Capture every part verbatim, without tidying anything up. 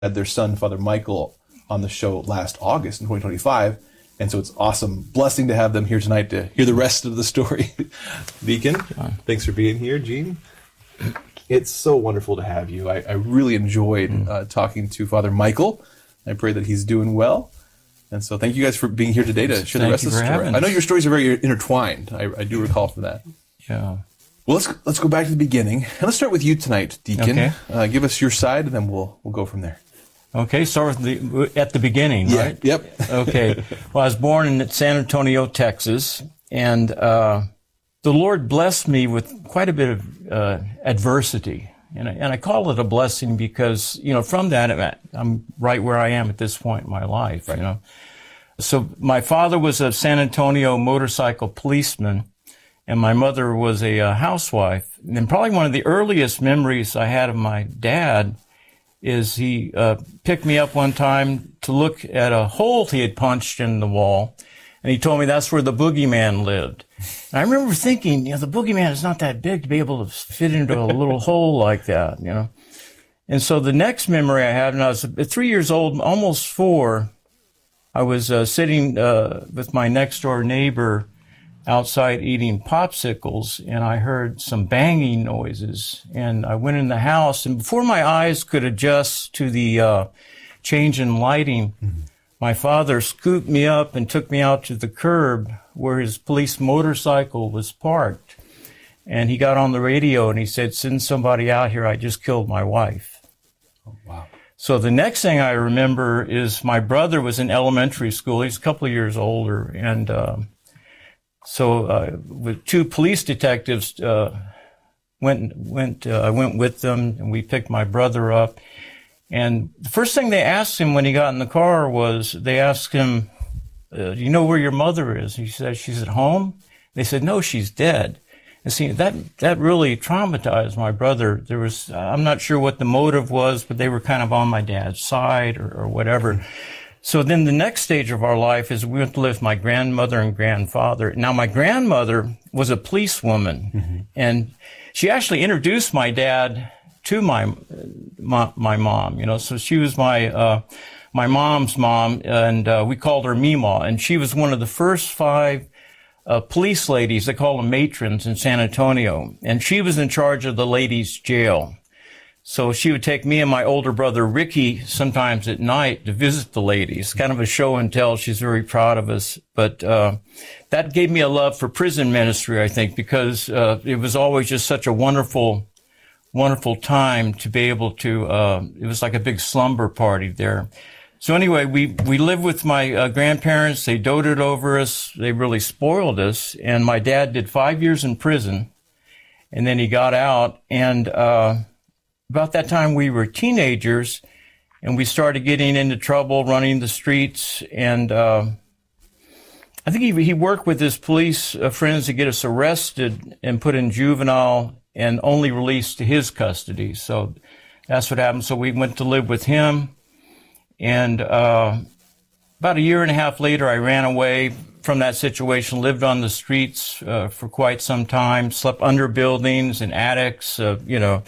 had their son, Father Michael, on the show last August in twenty twenty-five. And so it's awesome blessing to have them here tonight to hear the rest of the story. Deacon, thanks for being here. Gene, it's so wonderful to have you. I, I really enjoyed mm. uh, talking to Father Michael. I pray that he's doing well. And so thank you guys for being here today to share thank the rest of the story. I know your stories are very intertwined. I, I do recall from that. Yeah. Well, let's let's go back to the beginning. And let's start with you tonight, Deacon. Okay. Uh, give us your side, and then we'll we'll go from there. Okay, start with the, at the beginning, yeah, right? Yep. Okay. Well, I was born in San Antonio, Texas, and uh, the Lord blessed me with quite a bit of uh, adversity. And I, and I call it a blessing because, you know, from that, I'm right where I am at this point in my life, right. you know. So my father was a San Antonio motorcycle policeman, and my mother was a, a housewife. And probably one of the earliest memories I had of my dad is he uh, picked me up one time to look at a hole he had punched in the wall, and he told me that's where the boogeyman lived. And I remember thinking, you know, the boogeyman is not that big to be able to fit into a little hole like that, you know. And so the next memory I had, when I was three years old, almost four, I was uh, sitting uh, with my next-door neighbor outside eating popsicles, and I heard some banging noises, and I went in the house, and before my eyes could adjust to the uh, change in lighting, mm-hmm. my father scooped me up and took me out to the curb where his police motorcycle was parked, and he got on the radio and he said, "Send somebody out here, I just killed my wife." Oh, wow. So the next thing I remember is my brother was in elementary school. He's a couple of years older, and um, So uh, with two police detectives, uh, went went uh, I went with them, and we picked my brother up. And the first thing they asked him when he got in the car was, they asked him, uh, "Do you know where your mother is?" He said, "She's at home." They said, "No, she's dead." And see, that that really traumatized my brother. There was, uh, I'm not sure what the motive was, but they were kind of on my dad's side or, or whatever. So then the next stage of our life is we went to live with my grandmother and grandfather. Now, my grandmother was a policewoman, mm-hmm. and she actually introduced my dad to my, my, my mom, you know, so she was my, uh, my mom's mom, and, uh, we called her Meemaw, and she was one of the first five, uh, police ladies, they call them matrons in San Antonio, and she was in charge of the ladies' jail. So she would take me and my older brother, Ricky, sometimes at night to visit the ladies. Kind of a show and tell. She's very proud of us. But uh that gave me a love for prison ministry, I think, because uh it was always just such a wonderful, wonderful time to be able to, uh it was like a big slumber party there. So anyway, we, we lived with my uh, grandparents. They doted over us. They really spoiled us. And my dad did five years in prison, and then he got out, and uh about that time, we were teenagers, and we started getting into trouble, running the streets. And uh, I think he, he worked with his police uh, friends to get us arrested and put in juvenile and only released to his custody. So that's what happened. So we went to live with him. And uh, about a year and a half later, I ran away from that situation, lived on the streets uh, for quite some time, slept under buildings and attics, uh, you know.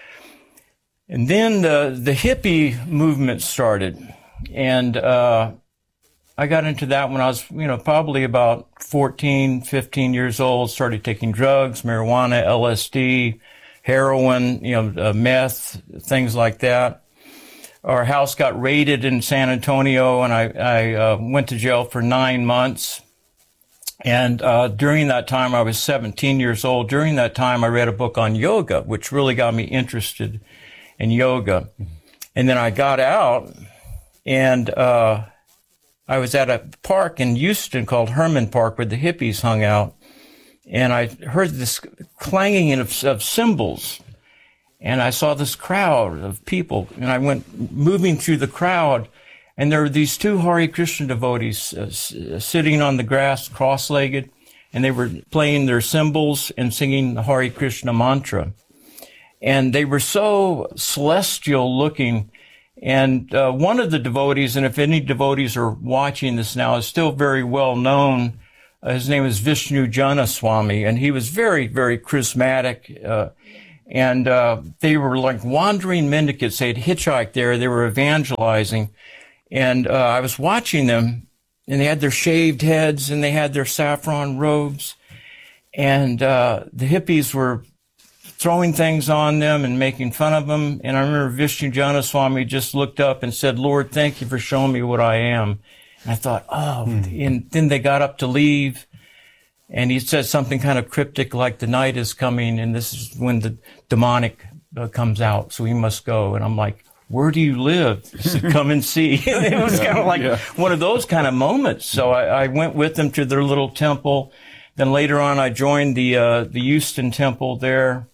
And then the, the hippie movement started, and uh, I got into that when I was, you know, probably about fourteen, fifteen years old, started taking drugs, marijuana, L S D, heroin, you know, uh, meth, things like that. Our house got raided in San Antonio, and I, I uh, went to jail for nine months. And uh, during that time, I was seventeen years old. During that time, I read a book on yoga, which really got me interested in yoga. And then I got out, and uh I was at a park in Houston called Herman Park where the hippies hung out, and I heard this clanging of, of cymbals, and I saw this crowd of people, and I went moving through the crowd, and there were these two Hare Krishna devotees uh, s- sitting on the grass cross-legged, and they were playing their cymbals and singing the Hare Krishna mantra. And they were so celestial looking. And uh, one of the devotees, and if any devotees are watching this now, is still very well known. Uh, his name is Vishnu Janaswami, and he was very, very charismatic. Uh, And uh, they were like wandering mendicants. They had hitchhiked there. They were evangelizing. And uh, I was watching them, and they had their shaved heads, and they had their saffron robes. And uh, the hippies were throwing things on them and making fun of them. And I remember Vishnu Jana Swami just looked up and said, "Lord, thank you for showing me what I am." And I thought, oh, hmm. And then they got up to leave. And he said something kind of cryptic like, "The night is coming, and this is when the demonic uh, comes out, so we must go." And I'm like, "Where do you live?" He said, "Come and see." It was kind of like yeah. one of those kind of moments. So I, I went with them to their little temple. Then later on, I joined the uh, the Houston temple there.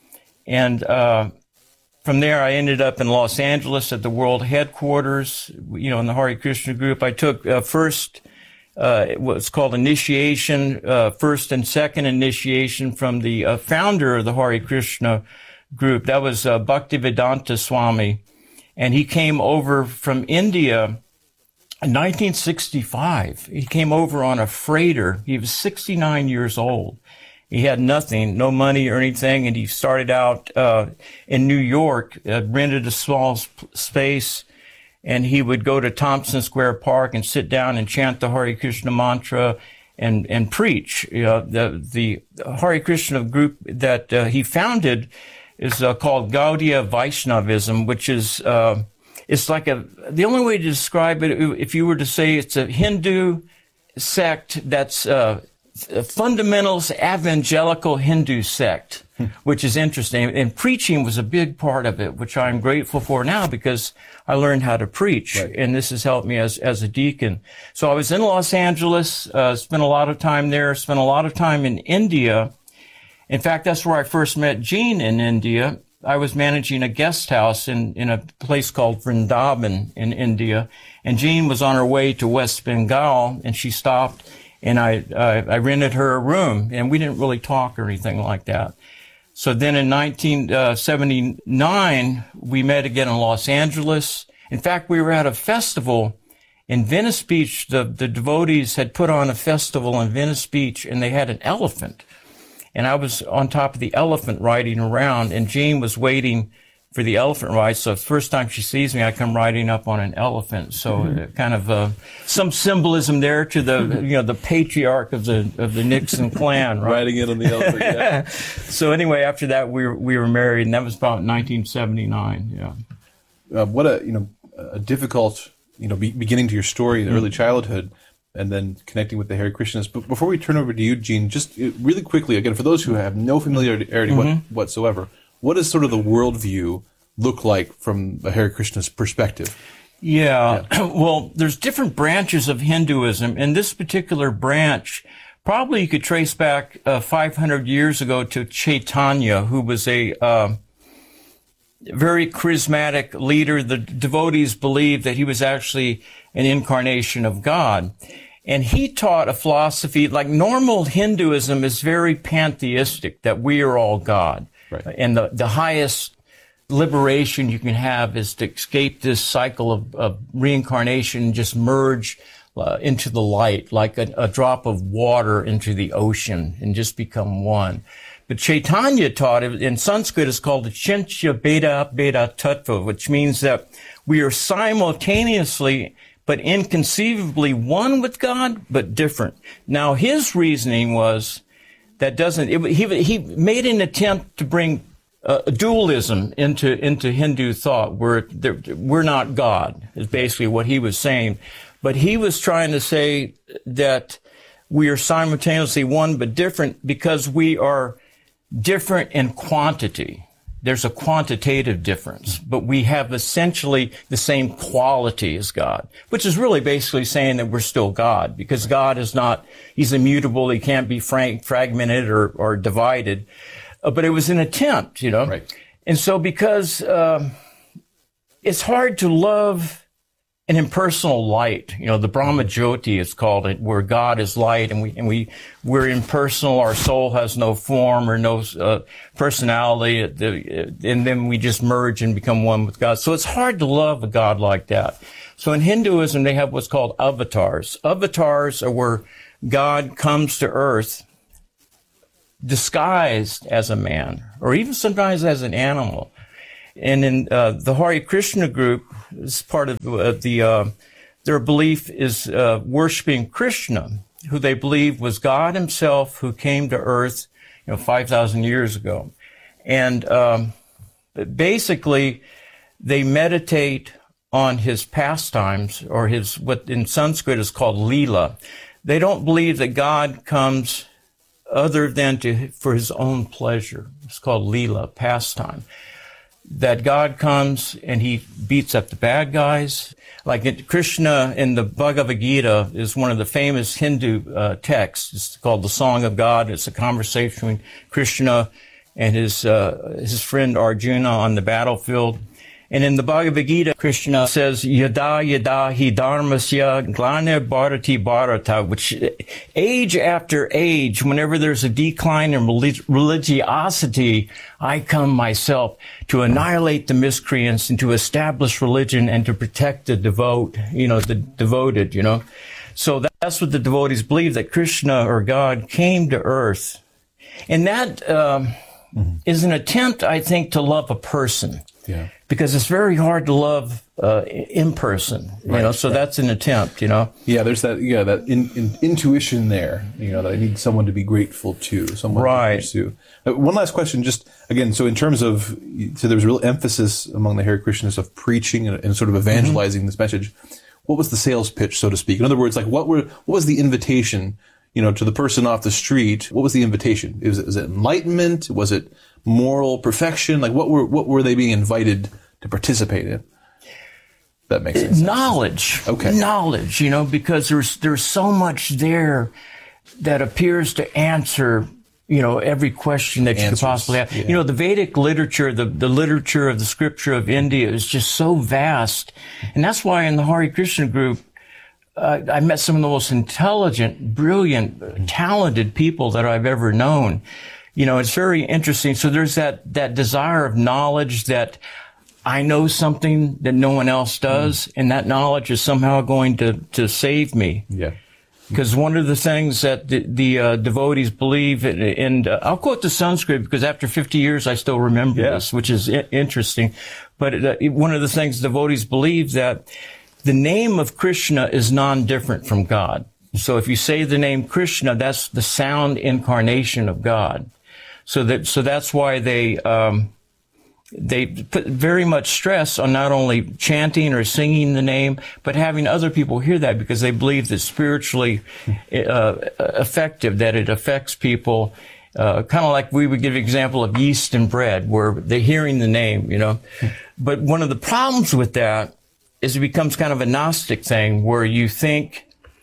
And uh, from there, I ended up in Los Angeles at the world headquarters, you know, in the Hare Krishna group. I took uh, first... Uh, what's called initiation, uh, first and second initiation from the uh, founder of the Hare Krishna group. That was uh, Bhaktivedanta Swami. And he came over from India in nineteen sixty-five. He came over on a freighter. He was sixty-nine years old. He had nothing, no money or anything. And he started out uh, in New York, uh, rented a small sp- space. And he would go to Thompson Square Park and sit down and chant the Hare Krishna mantra and, and preach. You know, the, the Hare Krishna group that uh, he founded is uh, called Gaudiya Vaishnavism, which is, uh, it's like a, the only way to describe it, if you were to say it's a Hindu sect that's uh, a fundamentalist evangelical Hindu sect. Which is interesting. And preaching was a big part of it, which I'm grateful for now because I learned how to preach. Right. And this has helped me as, as a deacon. So I was in Los Angeles, uh, spent a lot of time there, spent a lot of time in India. In fact, that's where I first met Jean in India. I was managing a guest house in, in a place called Vrindavan in India. And Jean was on her way to West Bengal, and she stopped, and I, uh, I rented her a room, and we didn't really talk or anything like that. So then in nineteen seventy-nine, we met again in Los Angeles. In fact, we were at a festival in Venice Beach. The, the devotees had put on a festival in Venice Beach, and they had an elephant. And I was on top of the elephant riding around, and Jean was waiting for the elephant ride. So the first time she sees me, I come riding up on an elephant. So mm-hmm. uh, kind of uh, some symbolism there to the you know the patriarch of the of the Nixon clan, right? Riding in on the elephant. Yeah. So anyway, after that, we were, we were married, and that was about nineteen seventy-nine. Yeah. Uh, what a you know a difficult you know be, beginning to your story, the mm-hmm. early childhood, and then connecting with the Hare Krishnas. But before we turn over to you, Jean, just really quickly again for those who have no familiarity mm-hmm. what, whatsoever. What does sort of the worldview look like from a Hare Krishna's perspective? Yeah. yeah. Well, there's different branches of Hinduism. And this particular branch, probably you could trace back uh, five hundred years ago to Chaitanya, who was a uh, very charismatic leader. The devotees believed that he was actually an incarnation of God. And he taught a philosophy, like normal Hinduism is very pantheistic, that we are all God. Right. And the, the highest liberation you can have is to escape this cycle of, of reincarnation and just merge uh, into the light, like a, a drop of water into the ocean and just become one. But Chaitanya taught, in Sanskrit, it's called the Chincha Beda Beda Tattva, which means that we are simultaneously but inconceivably one with God, but different. Now, his reasoning was, that doesn't, it, he, he made an attempt to bring uh, dualism into, into Hindu thought, where we're not God, is basically what he was saying. But he was trying to say that we are simultaneously one but different because we are different in quantity. There's a quantitative difference, but we have essentially the same quality as God, which is really basically saying that we're still God, because God is not, he's immutable, he can't be frank, fragmented or, or divided. Uh, but it was an attempt, you know. Right. And so because um, it's hard to love an impersonal light, you know, the Brahma Jyoti is called it, where God is light, and we and we we're impersonal. Our soul has no form or no uh, personality, and then we just merge and become one with God. So it's hard to love a God like that. So in Hinduism, they have what's called avatars. Avatars are where God comes to earth disguised as a man or even sometimes as an animal. And in uh, the Hare Krishna group, is part of uh, the uh, their belief is uh, worshiping Krishna, who they believe was God himself who came to earth, you know, five thousand years ago. And um, basically, they meditate on his pastimes, or his, what in Sanskrit is called Leela. They don't believe that God comes other than to for his own pleasure. It's called Leela, pastime. That God comes and he beats up the bad guys. Like it, Krishna in the Bhagavad Gita is one of the famous Hindu uh, texts. It's called the Song of God. It's a conversation between Krishna and his uh, his friend Arjuna on the battlefield. And in the Bhagavad Gita, Krishna says, Yada yada hi dharmasya glane bharati bharata, which age after age, whenever there's a decline in relig- religiosity, I come myself to annihilate the miscreants and to establish religion and to protect the devote, you know, the devoted, you know. So that's what the devotees believe, that Krishna or God came to earth. And that um, mm-hmm. is an attempt, I think, to love a person. Yeah. Because it's very hard to love uh, in person, you right, know. So right. that's an attempt, you know. Yeah, there's that. Yeah, that in, in, intuition there. You know, that I need someone to be grateful to, someone right. to pursue. Uh, one last question, just again. So in terms of, so there was real emphasis among the Hare Krishnas of preaching and, and sort of evangelizing mm-hmm. this message. What was the sales pitch, so to speak? In other words, like what were what was the invitation? You know, to the person off the street, what was the invitation? Is it, is it enlightenment? Was it moral perfection? Like, what were what were they being invited to participate in? That makes sense. Knowledge. Okay. Knowledge, you know, because there's there's so much there that appears to answer, you know, every question that you Answers, could possibly have. Yeah. You know, the Vedic literature, the, the literature of the scripture of India is just so vast. And that's why in the Hare Krishna group, Uh, I met some of the most intelligent, brilliant, talented people that I've ever known. You know, it's very interesting. So there's that, that desire of knowledge that I know something that no one else does, mm. and that knowledge is somehow going to, to save me. Yeah. Because one of the things that the, the uh, devotees believe, in, and uh, I'll quote the Sanskrit because after fifty years I still remember yeah. this, which is I- interesting. But uh, one of the things devotees believe that the name of Krishna is non-different from God. So if you say the name Krishna, that's the sound incarnation of God. So that, so that's why they, um, they put very much stress on not only chanting or singing the name, but having other people hear that because they believe that spiritually, uh, effective, that it affects people. Uh, kind of like we would give an example of yeast and bread, where they're hearing the name, you know. But one of the problems with that is it becomes kind of a Gnostic thing where you think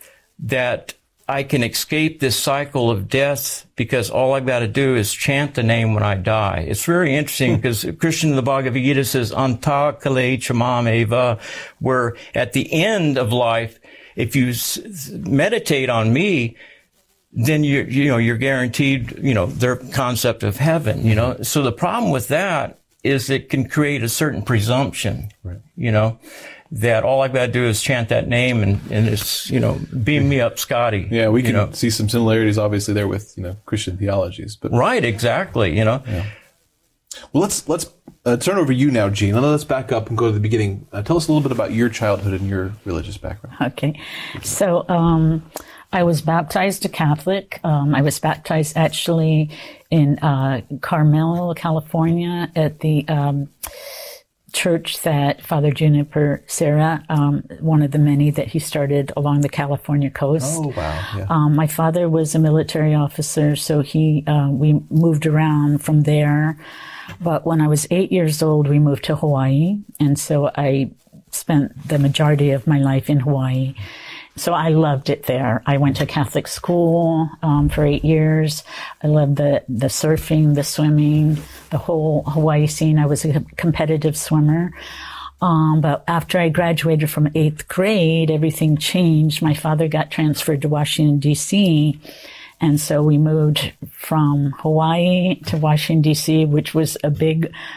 that I can escape this cycle of death because all I've got to do is chant the name when I die. It's very interesting because Krishna in the Bhagavad Gita says, Anta kale chamam eva, where at the end of life, if you s- meditate on me, then you you know, you're guaranteed, you know, their concept of heaven, you know. So the problem with that is it can create a certain presumption, right. you know, that all I've got to do is chant that name and, and it's, you know, beam me up, Scotty. Yeah, we can you know. see some similarities, obviously, there with, you know, Christian theologies. But right, exactly, you know. Yeah. Well, let's let's uh, turn over you now, Jean. Let's back up and go to the beginning. Uh, tell us a little bit about your childhood and your religious background. Okay. So um, I was baptized a Catholic. Um, I was baptized actually in uh, Carmel, California, at the um, church that Father Juniper Serra, um, one of the many that he started along the California coast. Oh, wow. Yeah. Um, my father was a military officer, so he uh, we moved around from there. But when I was eight years old, we moved to Hawaii, and so I spent the majority of my life in Hawaii. So I loved it there. I went to Catholic school um, for eight years. I loved the, the surfing, the swimming, the whole Hawaii scene. I was a competitive swimmer. Um, but after I graduated from eighth grade, everything changed. My father got transferred to Washington, D C, and so we moved from Hawaii to Washington, D C, which was a big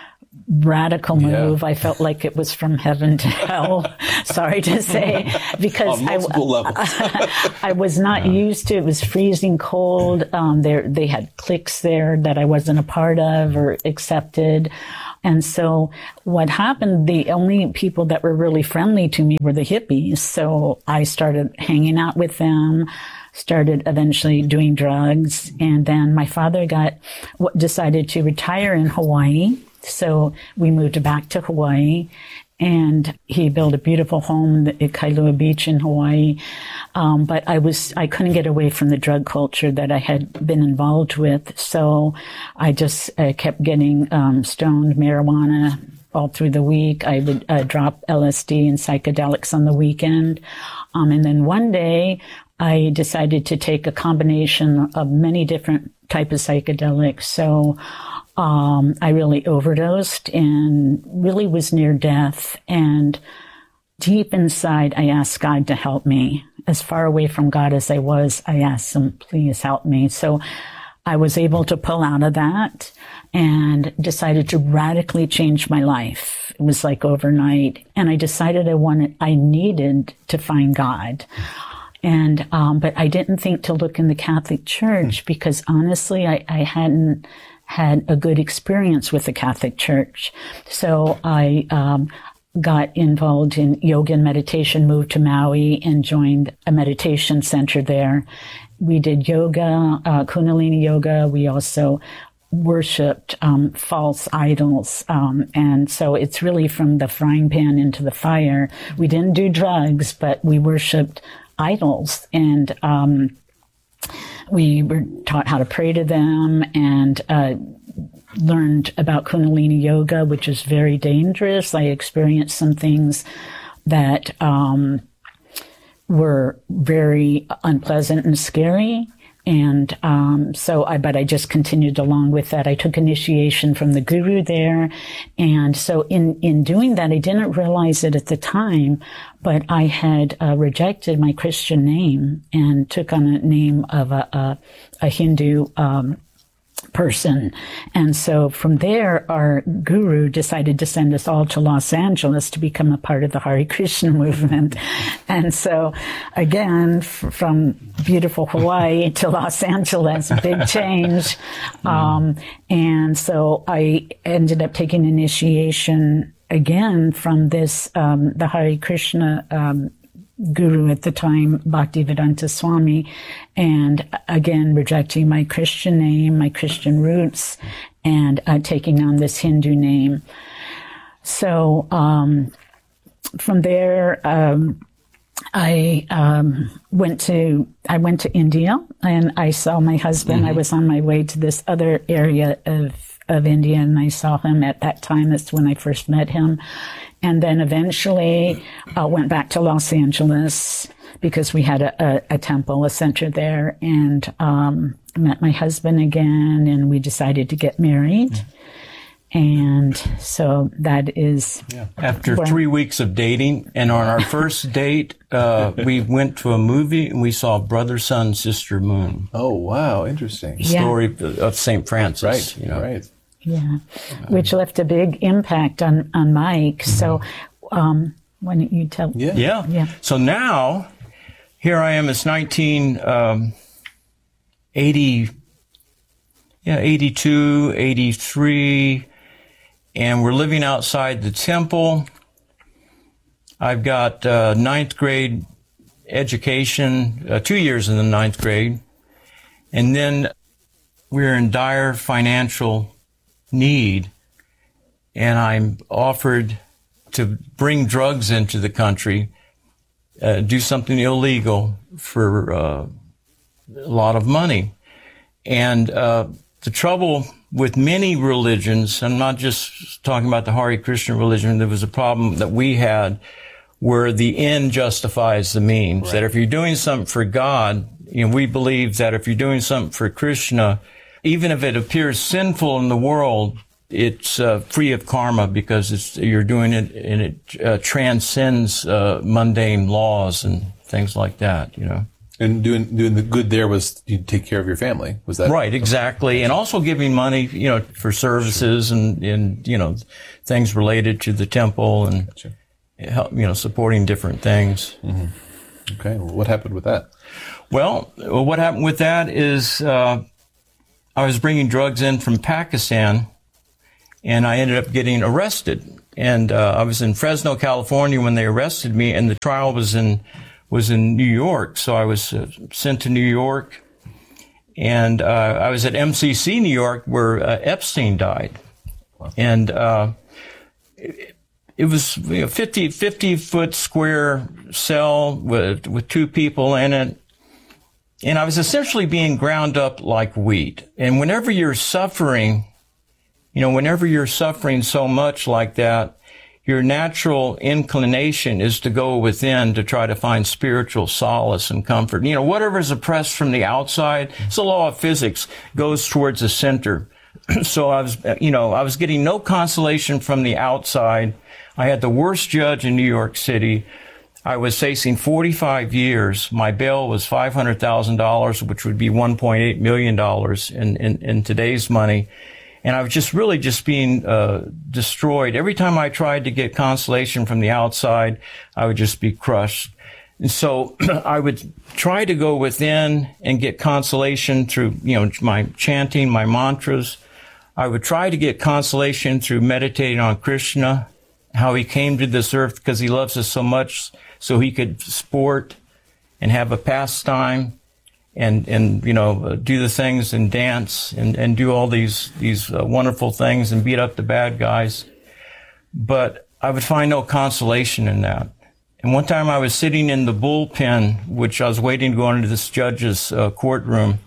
radical Yeah. move. I felt like it was from heaven to hell. Sorry to say, because On I, multiple levels. I was not used to. It was freezing cold. Um, there, they had cliques there that I wasn't a part of or accepted. And so what happened, the only people that were really friendly to me were the hippies. So I started hanging out with them, started eventually doing drugs. And then my father got, decided to retire in Hawaii. So we moved back to Hawaii, and he built a beautiful home at Kailua Beach in Hawaii. Um, but I was, I couldn't get away from the drug culture that I had been involved with. So I just uh, kept getting um, stoned, marijuana all through the week. I would uh, drop L S D and psychedelics on the weekend. Um, and then one day I decided to take a combination of many different types of psychedelics. So Um, I really overdosed and really was near death. And deep inside, I asked God to help me. As far away from God as I was, I asked him, please help me. So I was able to pull out of that and decided to radically change my life. It was like overnight. And I decided I wanted, I needed to find God. And, um, but I didn't think to look in the Catholic Church because honestly, I, I hadn't had a good experience with the Catholic Church. So I, um, got involved in yoga and meditation, moved to Maui and joined a meditation center there. We did yoga, uh, Kundalini yoga. We also worshipped um, false idols. Um, and so it's really from the frying pan into the fire. We didn't do drugs, but we worshipped idols. And um, we were taught how to pray to them and uh, learned about Kundalini yoga, which is very dangerous. I experienced some things that um, were very unpleasant and scary. And um, so I, but I just continued along with that. I took initiation from the guru there. And so in, in doing that, I didn't realize it at the time, but I had uh, rejected my Christian name and took on a name of a, a, a Hindu um, person. And so from there, our guru decided to send us all to Los Angeles to become a part of the Hare Krishna movement. And so again, f- from beautiful Hawaii to Los Angeles, big change. Um, and so I ended up taking initiation again from this, um, the Hare Krishna, um, guru at the time, Bhaktivedanta Swami, and again, rejecting my Christian name, my Christian roots, and uh, taking on this Hindu name. So um, from there, um, I um, went to I went to India, and I saw my husband. Mm-hmm. I was on my way to this other area of of India, and I saw him at that time. That's when I first met him. And then eventually uh, went back to Los Angeles because we had a, a, a temple, a center there, and um, met my husband again, and we decided to get married. Mm. And so that is... Yeah. After three weeks of dating, and on our first date, uh, we went to a movie, and we saw Brother, Sun, Sister, Moon. Oh, wow. Interesting. Yeah. Story of Saint Francis. Right, you know. right. Yeah, which left a big impact on, on Mike. Mm-hmm. So, um, why don't you tell? Yeah. yeah. Yeah. So now, here I am, it's nineteen eighty, yeah, eighty-two, eighty-three, and we're living outside the temple. I've got uh, ninth grade education, uh, two years in the ninth grade, and then we're in dire financial need, and I'm offered to bring drugs into the country, uh, do something illegal for uh, a lot of money. And uh, the trouble with many religions, I'm not just talking about the Hare Krishna religion, there was a problem that we had where the end justifies the means. Right. That if you're doing something for God, you know, we believe that if you're doing something for Krishna, even if it appears sinful in the world, it's uh, free of karma because it's, you're doing it and it uh, transcends uh, mundane laws and things like that, you know. And doing doing the good there was you take care of your family. Was that right? Exactly, and also giving money, you know, for services and and you know things related to the temple and Gotcha. help, you know, supporting different things. Mm-hmm. Okay, well, what happened with that? Well, what happened with that is uh, I was bringing drugs in from Pakistan, and I ended up getting arrested. And uh, I was in Fresno, California when they arrested me, and the trial was in was in New York. So I was uh, sent to New York, and uh, I was at M C C New York where uh, Epstein died. Wow. And uh, it, it was you know, fifty, fifty foot square cell with with two people in it. And I was essentially being ground up like wheat. And whenever you're suffering, you know, whenever you're suffering so much like that, your natural inclination is to go within to try to find spiritual solace and comfort. You know, whatever is oppressed from the outside, it's the law of physics, goes towards the center. So I was, you know, I was getting no consolation from the outside. I had the worst judge in New York City. I was facing forty-five years. My bail was five hundred thousand dollars, which would be one point eight million dollars in, in, in today's money. And I was just really just being uh, destroyed. Every time I tried to get consolation from the outside, I would just be crushed. And so I would try to go within and get consolation through, you know, my chanting, my mantras. I would try to get consolation through meditating on Krishna, how he came to this earth because he loves us so much, so he could sport and have a pastime and, and you know, do the things and dance and, and do all these, these uh, wonderful things and beat up the bad guys. But I would find no consolation in that. And one time I was sitting in the bullpen, which I was waiting to go into this judge's uh, courtroom,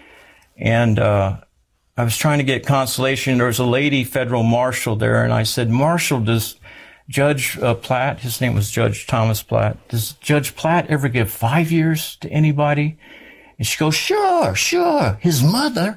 and uh, I was trying to get consolation. There was a lady federal marshal there, and I said, "Marshal, does Judge uh, Platt," his name was Judge Thomas Platt, "does Judge Platt ever give five years to anybody?" And she goes, "Sure, sure, his mother."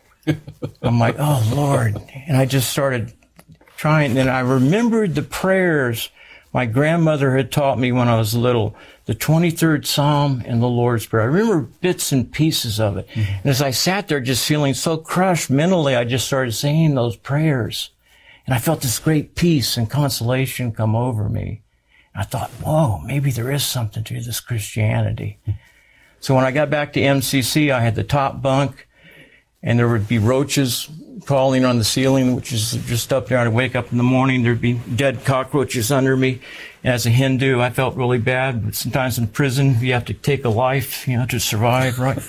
I'm like, "Oh, Lord." And I just started trying, and I remembered the prayers my grandmother had taught me when I was little, the twenty-third Psalm and the Lord's Prayer. I remember bits and pieces of it. Mm-hmm. And as I sat there just feeling so crushed mentally, I just started saying those prayers. And I felt this great peace and consolation come over me. And I thought, whoa, maybe there is something to this Christianity. Mm-hmm. So when I got back to M C C, I had the top bunk, and there would be roaches crawling on the ceiling, which is just up there. I'd wake up in the morning, there'd be dead cockroaches under me. And as a Hindu, I felt really bad. But sometimes in prison, you have to take a life, you know, to survive, right?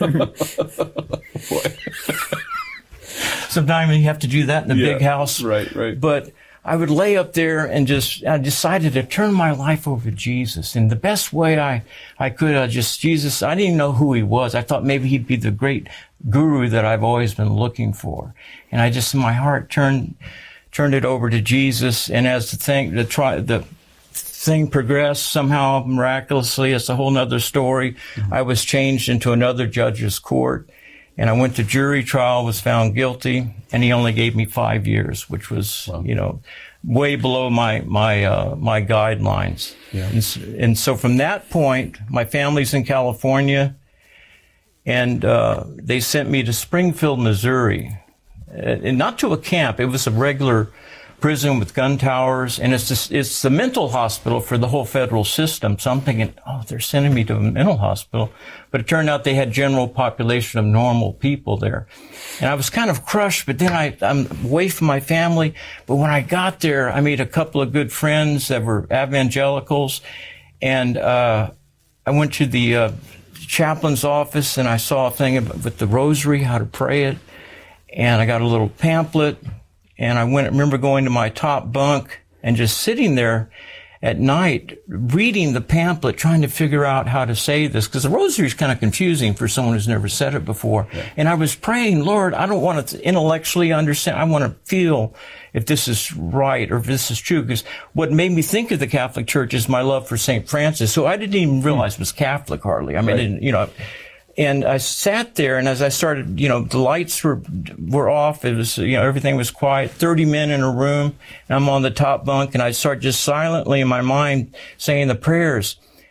Sometimes you have to do that in a yeah, big house. Right, right. But I would lay up there and just, I decided to turn my life over to Jesus. And the best way I, I could, I just, Jesus, I didn't even know who he was. I thought maybe he'd be the great guru that I've always been looking for. And I just, in my heart, turned, turned it over to Jesus. And as the thing, the try, the thing progressed somehow miraculously, it's a whole nother story. Mm-hmm. I was changed into another judge's court. And I went to jury trial, was found guilty, and he only gave me five years, which was, wow. you know, way below my my uh, my guidelines. Yeah. And, and so from that point, my family's in California, and uh, they sent me to Springfield, Missouri, uh, and not to a camp. It was a regular prison with gun towers, and it's just, it's the mental hospital for the whole federal system. So I'm thinking, oh, they're sending me to a mental hospital. But it turned out they had general population of normal people there. And I was kind of crushed, but then I, I'm away from my family. But when I got there, I made a couple of good friends that were evangelicals. And uh, I went to the uh, chaplain's office, and I saw a thing about, with the rosary, how to pray it. And I got a little pamphlet. And I went, remember going to my top bunk and just sitting there at night reading the pamphlet, trying to figure out how to say this, because the rosary is kind of confusing for someone who's never said it before. Yeah. And I was praying, Lord, I don't want to intellectually understand. I want to feel if this is right or if this is true, because what made me think of the Catholic Church is my love for Saint Francis, who I didn't even realize was Catholic hardly. I mean, right. I didn't, you know. And I sat there, and as I started, you know, the lights were were off. It was, you know, everything was quiet. Thirty men in a room, and I'm on the top bunk, and I start just silently in my mind saying the prayers.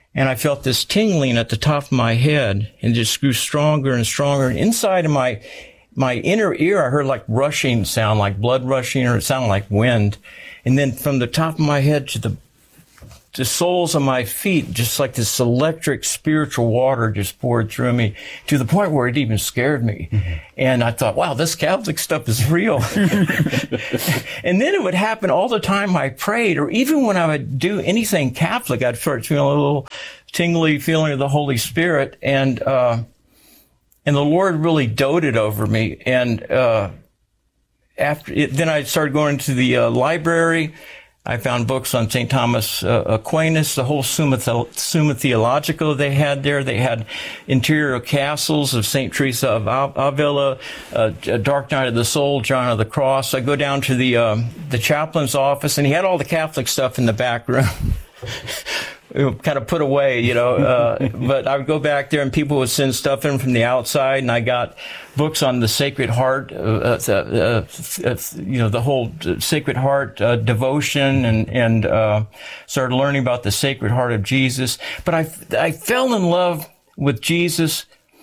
and I felt this tingling at the top of my head, and it just grew stronger and stronger. And inside of my my inner ear, I heard like rushing sound, like blood rushing, or it sounded like wind. And then from the top of my head to the the soles of my feet, just like this electric spiritual water just poured through me, to the point where it even scared me. Mm-hmm. And I thought, wow, this Catholic stuff is real. And then it would happen all the time I prayed, or even when I would do anything Catholic, I'd start feeling a little tingly feeling of the Holy Spirit. And, uh, and the Lord really doted over me. And, uh, after it, then I started going to the uh, library. I found books on Saint Thomas uh, Aquinas, the whole Summa, Summa Theologica they had there. They had interior castles of Saint Teresa of Avila, uh, Dark Night of the Soul, John of the Cross. I go down to the um, the chaplain's office, and he had all the Catholic stuff in the back room. Kind of put away, you know, uh, but I would go back there and people would send stuff in from the outside, and I got books on the Sacred Heart, uh, uh, uh, you know, the whole Sacred Heart uh, devotion, and, and uh, started learning about the Sacred Heart of Jesus. But I, I fell in love with Jesus,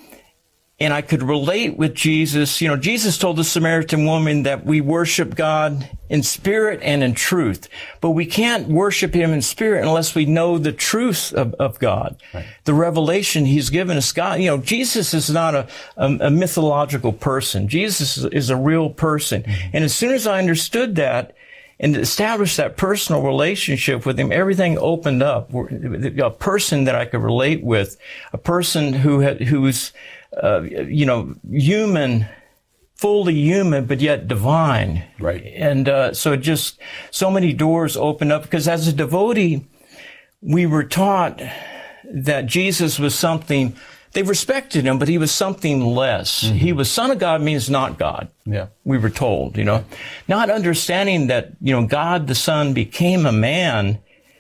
and I could relate with Jesus. You know, Jesus told the Samaritan woman that we worship God in spirit and in truth. But we can't worship him in spirit unless we know the truth of, of God. Right. The revelation he's given us. God, you know, Jesus is not a, a, a mythological person. Jesus is, is a real person. Mm-hmm. And as soon as I understood that and established that personal relationship with him, everything opened up. A person that I could relate with, a person who had, who's, Uh, you know, human, fully human, but yet divine. Right. And uh, so it just, so many doors opened up, because as a devotee, we were taught that Jesus was something, they respected him, but he was something less. Mm-hmm. He was Son of God means not God. Yeah. We were told, you know, not understanding that, you know, God the Son became a man.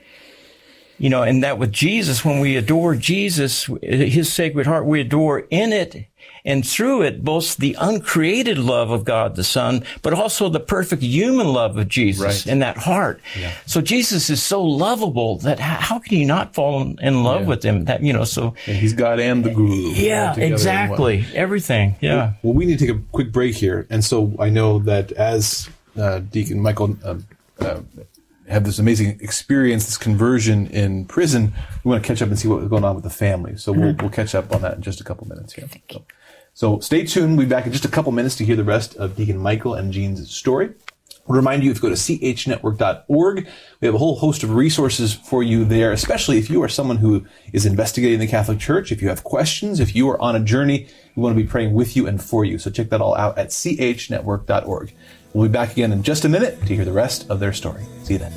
You know, and that with Jesus, when we adore Jesus, his Sacred Heart, we adore in it and through it both the uncreated love of God the Son, but also the perfect human love of Jesus right. in that heart. Yeah. So Jesus is so lovable that how can you not fall in love yeah. with him? That, you know, so. And he's God and the Guru. Yeah, exactly. Everything. Yeah. Well, well, we need to take a quick break here. And so I know that as uh, Deacon Michael uh, uh, have this amazing experience, this conversion in prison, we want to catch up and see what's going on with the family. So we'll, we'll catch up on that in just a couple minutes here. So, so stay tuned. We'll be back in just a couple minutes to hear the rest of Deacon Michael and Jean's story. We'll remind you, if you go to c h network dot org, we have a whole host of resources for you there, especially if you are someone who is investigating the Catholic Church, if you have questions, if you are on a journey, we want to be praying with you and for you. So check that all out at c h network dot org. We'll be back again in just a minute to hear the rest of their story. See you then.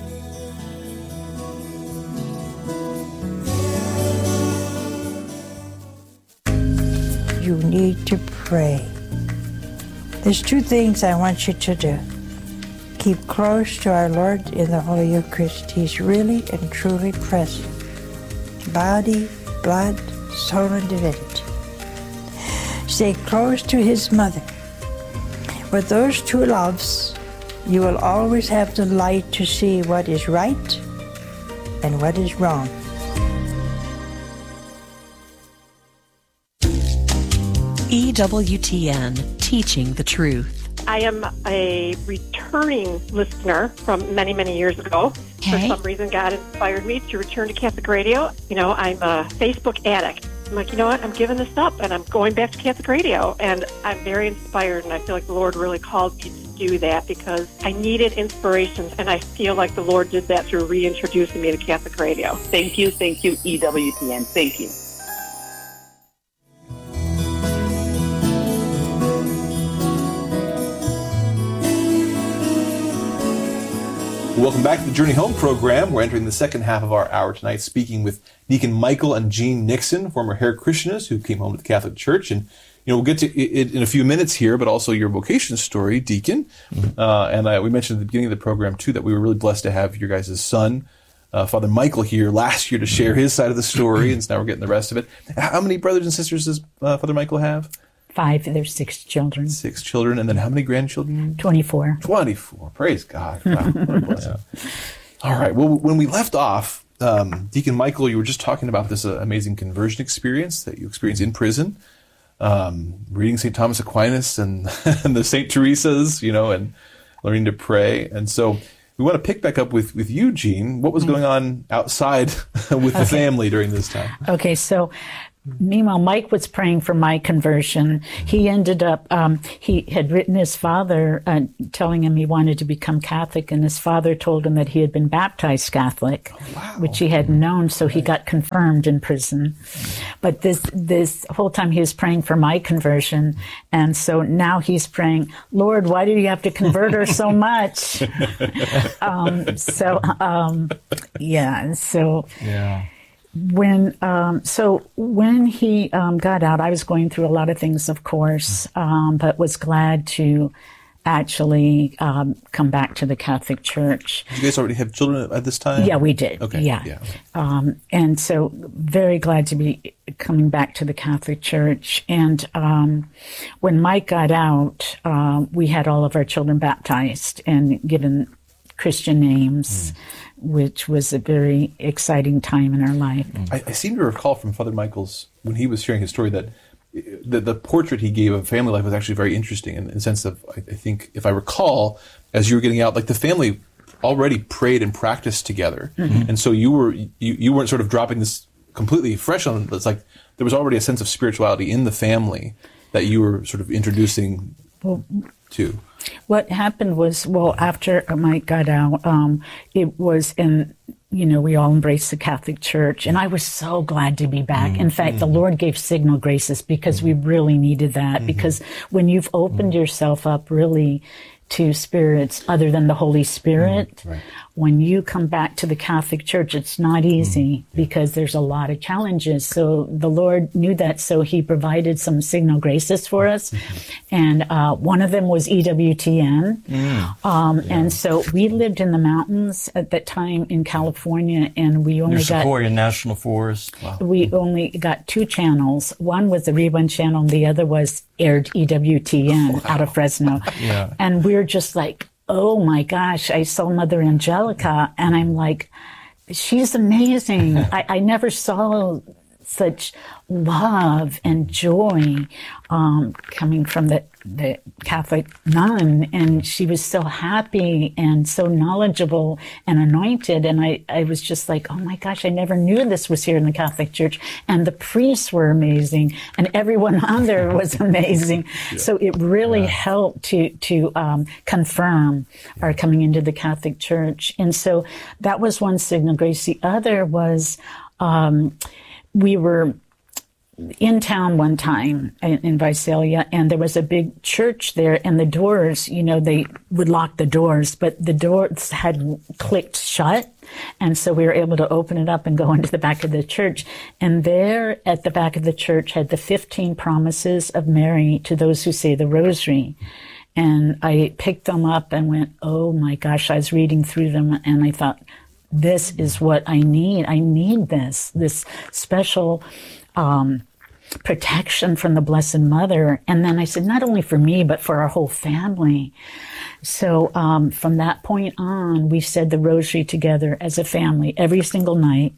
You need to pray. There's two things I want you to do. Keep close to our Lord in the Holy Eucharist. He's really and truly present. Body, blood, soul, and divinity. Stay close to his mother. With those two loves, you will always have the light to see what is right and what is wrong. E W T N, Teaching the Truth. I am a returning listener from many, many years ago. Okay. For some reason, God inspired me to return to Catholic Radio. You know, I'm a Facebook addict. I'm like, you know what, I'm giving this up, and I'm going back to Catholic Radio. And I'm very inspired, and I feel like the Lord really called me to do that because I needed inspiration, and I feel like the Lord did that through reintroducing me to Catholic Radio. Thank you, thank you, E W T N. Thank you. Welcome back to the Journey Home program. We're entering the second half of our hour tonight, speaking with Deacon Michael and Jean Nixon, former Hare Krishnas who came home to the Catholic Church. And, you know, we'll get to it in a few minutes here, but also your vocation story, Deacon. Uh, and I, we mentioned at the beginning of the program, too, that we were really blessed to have your guys' son, uh, Father Michael, here last year to share his side of the story. And so now we're getting the rest of it. How many brothers and sisters does uh, Father Michael have? Five. There's six children. Six children. And then how many grandchildren? twenty-four. twenty-four. Praise God. Wow. What a blessing. Yeah. All right. Well, when we left off, um, Deacon Michael, you were just talking about this uh, amazing conversion experience that you experienced in prison, um, reading Saint Thomas Aquinas and, and the Saint Teresa's, you know, and learning to pray. And so we want to pick back up with, with you, Jean. What was going on outside with the Okay. family during this time? Okay, so meanwhile, Mike was praying for my conversion. He ended up, um, he had written his father uh, telling him he wanted to become Catholic, and his father told him that he had been baptized Catholic, which he hadn't known, so he got confirmed in prison. But this, this whole time he was praying for my conversion, and so now he's praying, Lord, why do you have to convert her so much? um, so, um, yeah, so... Yeah. When um, so when he um, got out, I was going through a lot of things, of course, um, but was glad to actually um, come back to the Catholic Church. Did you guys already have children at this time? Yeah, we did. Okay. Yeah. Yeah. Um, and so very glad to be coming back to the Catholic Church. And um, when Mike got out, uh, we had all of our children baptized and given Christian names, mm. which was a very exciting time in our life. I, I seem to recall from Father Michael's, when he was sharing his story, that the, the portrait he gave of family life was actually very interesting in, in the sense of, I, I think, if I recall, as you were getting out, like the family already prayed and practiced together. Mm-hmm. And so you, were, you, you weren't sort of dropping this completely fresh on them. It's like there was already a sense of spirituality in the family that you were sort of introducing well, to. What happened was, well, after Mike got out, um, it was in, you know, we all embraced the Catholic Church, and I was so glad to be back. Mm-hmm. In fact, mm-hmm. the Lord gave signal graces because mm-hmm. we really needed that, mm-hmm. because when you've opened mm-hmm. yourself up really to spirits other than the Holy Spirit, mm-hmm. right. when you come back to the Catholic Church, it's not easy mm-hmm. because there's a lot of challenges. So the Lord knew that, so he provided some signal graces for us. Mm-hmm. And uh, one of them was E W T N. Mm. Um, yeah. And so we lived in the mountains at that time in California, and we only Near got... Sequoia National Forest. Wow. We only got two channels. One was the rerun channel, and the other was aired E W T N wow. out of Fresno. Yeah. And we were just like, oh my gosh, I saw Mother Angelica, and I'm like, she's amazing. I, I never saw such love and joy um, coming from the, the Catholic nun, and she was so happy and so knowledgeable and anointed, and I, I was just like, oh my gosh, I never knew this was here in the Catholic Church, and the priests were amazing, and everyone on there was amazing. Yeah. So it really yeah. helped to to um, confirm our coming into the Catholic Church, and so that was one signal grace. The other was um, we were in town one time in, in Visalia, and there was a big church there, and the doors, you know, they would lock the doors, but the doors had clicked shut. And so we were able to open it up and go into the back of the church. And there at the back of the church had the fifteen promises of Mary to those who say the rosary. And I picked them up and went, oh my gosh, I was reading through them, and I thought, this is what I need. I need this, this special um, protection from the Blessed Mother. And then I said, not only for me, but for our whole family. So um, from that point on, we said the rosary together as a family every single night.